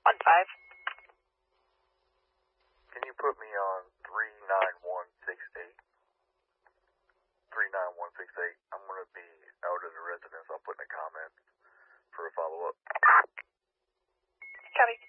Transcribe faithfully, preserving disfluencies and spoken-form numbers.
one five. Can you put me on three nine one six eight? three nine one six eight. I'm going to be out at a residence. I'll put in a comment for a follow-up. Copy.